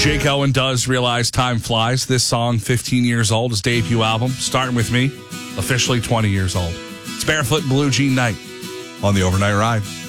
Jake Owen does realize time flies. This song, 15 years old, his debut album, Starting With Me, officially 20 years old. It's Barefoot Blue Jean Night on the Overnight Ride.